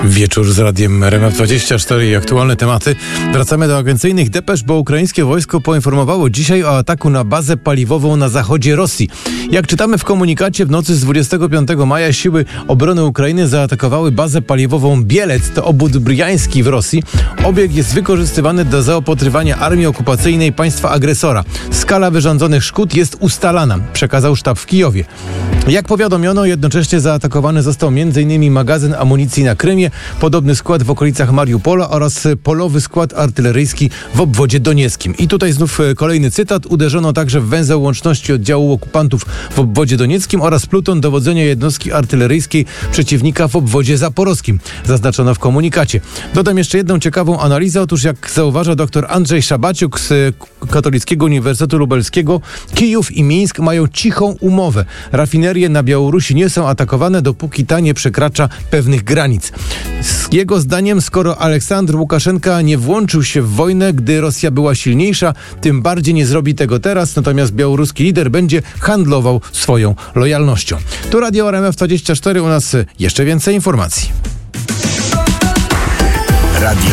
Wieczór z radiem RMF24 i aktualne tematy. Wracamy do agencyjnych depesz, bo ukraińskie wojsko poinformowało dzisiaj o ataku na bazę paliwową na zachodzie Rosji. Jak czytamy w komunikacie, w nocy z 25 maja siły obrony Ukrainy zaatakowały bazę paliwową Bielec, to obwód brjański w Rosji. Obiekt jest wykorzystywany do zaopatrywania armii okupacyjnej państwa agresora. Skala wyrządzonych szkód jest ustalana, przekazał sztab w Kijowie. Jak powiadomiono, jednocześnie zaatakowany został m.in. magazyn amunicji na Krymie, podobny skład w okolicach Mariupola oraz polowy skład artyleryjski w obwodzie donieckim. I tutaj znów kolejny cytat. Uderzono także w węzeł łączności oddziału okupantów w obwodzie donieckim oraz pluton dowodzenia jednostki artyleryjskiej przeciwnika w obwodzie zaporowskim, zaznaczono w komunikacie. Dodam jeszcze jedną ciekawą analizę. Otóż jak zauważa dr Andrzej Szabaciuk z Katolickiego Uniwersytetu Lubelskiego, Kijów i Mińsk mają cichą umowę. Rafinerie na Białorusi nie są atakowane, dopóki ta nie przekracza pewnych granic. Z jego zdaniem, skoro Aleksandr Łukaszenka nie włączył się w wojnę, gdy Rosja była silniejsza, tym bardziej nie zrobi tego teraz, natomiast białoruski lider będzie handlował swoją lojalnością. Tu Radio RMF24, u nas jeszcze więcej informacji.